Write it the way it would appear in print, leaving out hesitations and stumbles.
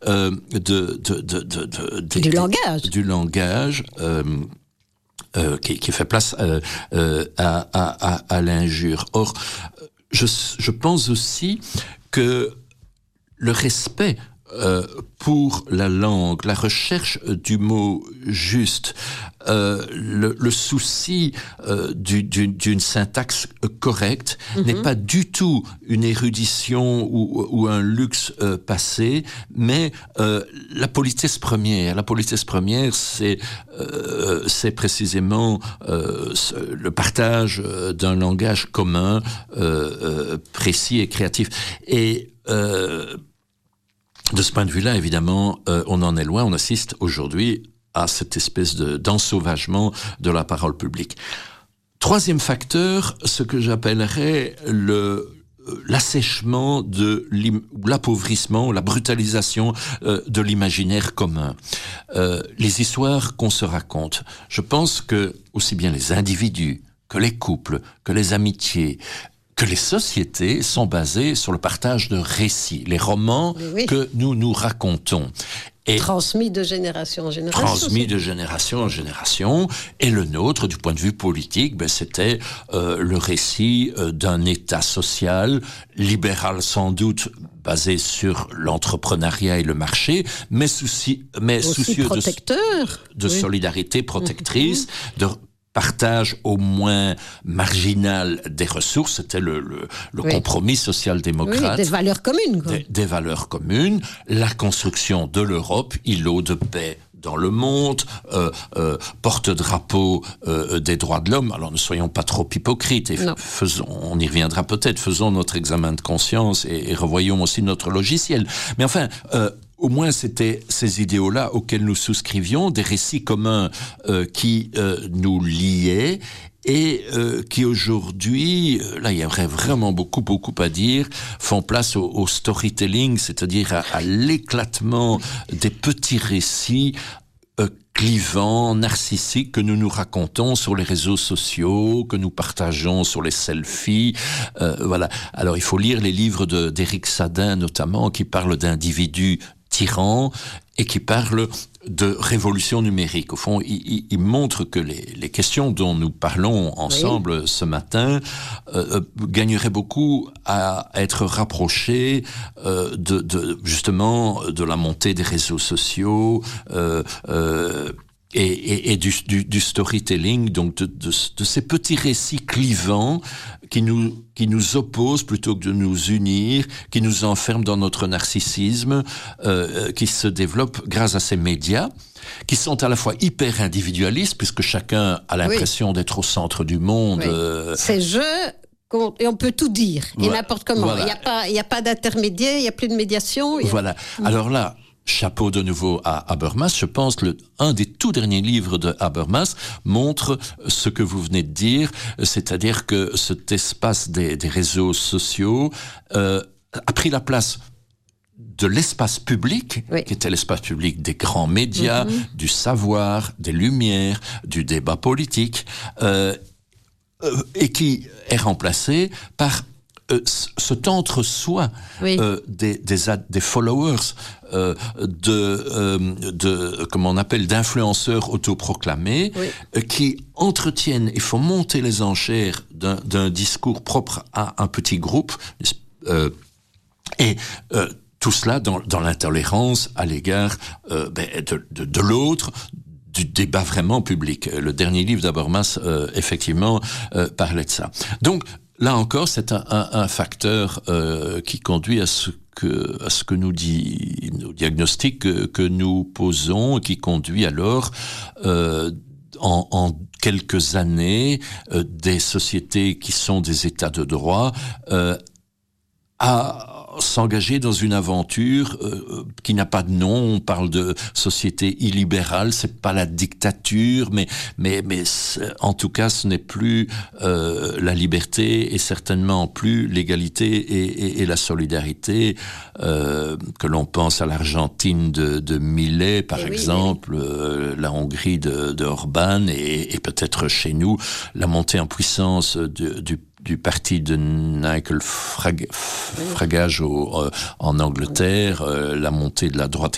du langage qui fait place à l'injure. Or, je pense aussi que le respect pour la langue, la recherche du mot juste, le souci d'une syntaxe correcte n'est pas du tout une érudition ou un luxe passé, mais la politesse première. La politesse première, c'est précisément le partage d'un langage commun, précis et créatif. Et de ce point de vue-là, évidemment, on en est loin. On assiste aujourd'hui à cette espèce d'ensauvagement de la parole publique. Troisième facteur, ce que j'appellerais l'assèchement ou l'appauvrissement, ou la brutalisation de l'imaginaire commun. Les histoires qu'on se raconte. Je pense que aussi bien les individus, que les couples, que les amitiés, que les sociétés sont basées sur le partage de récits, les romans que nous nous racontons. Et transmis de génération en génération. Transmis de génération en génération. Et le nôtre, du point de vue politique, c'était le récit d'un État social, libéral sans doute, basé sur l'entrepreneuriat et le marché, mais soucieux de solidarité protectrice, de partage au moins marginal des ressources, c'était le compromis social-démocrate. Des valeurs communes. Quoi. Des valeurs communes, la construction de l'Europe, îlot de paix dans le monde, porte-drapeau des droits de l'homme. Alors ne soyons pas trop hypocrites, et on y reviendra peut-être, faisons notre examen de conscience et revoyons aussi notre logiciel. Mais enfin, au moins, c'était ces idéaux-là auxquels nous souscrivions, des récits communs qui nous liaient et qui aujourd'hui, là il y aurait vraiment beaucoup à dire, font place au storytelling, c'est-à-dire à l'éclatement des petits récits clivants, narcissiques que nous nous racontons sur les réseaux sociaux, que nous partageons sur les selfies. Voilà. Alors il faut lire les livres d'Éric Sadin notamment, qui parlent d'individus tyrans et qui parle de révolution numérique. Au fond, il montre que les questions dont nous parlons ensemble ce matin gagneraient beaucoup à être rapprochées justement de la montée des réseaux sociaux et du storytelling, donc de ces petits récits clivants qui nous opposent plutôt que de nous unir, qui nous enferment dans notre narcissisme, qui se développent grâce à ces médias, qui sont à la fois hyper individualistes, puisque chacun a l'impression d'être au centre du monde. C'est et on peut tout dire, et n'importe comment. Voilà. Il n'y a pas d'intermédiaire, il n'y a plus de médiation. Voilà. Alors là, chapeau de nouveau à Habermas. Je pense que un des tout derniers livres de Habermas montre ce que vous venez de dire, c'est-à-dire que cet espace des réseaux sociaux a pris la place de l'espace public, qui était l'espace public des grands médias, du savoir, des lumières, du débat politique, et qui est remplacé par cet entre-soi des followers, comment on appelle, d'influenceurs autoproclamés, qui entretiennent et font monter les enchères d'un discours propre à un petit groupe, et tout cela dans l'intolérance à l'égard de l'autre, du débat vraiment public. Le dernier livre d'Habermas, effectivement, parlait de ça. Donc, là encore, c'est un facteur qui conduit à ce que nous diagnostics que nous posons, qui conduit alors en quelques années des sociétés qui sont des États de droit à s'engager dans une aventure qui n'a pas de nom. On parle de société illibérale, c'est pas la dictature, mais en tout cas, ce n'est plus la liberté et certainement plus l'égalité et la solidarité. Que l'on pense à l'Argentine de Milei, par exemple, la Hongrie de Orban et peut-être chez nous la montée en puissance du parti de Nigel Farage en Angleterre, la montée de la droite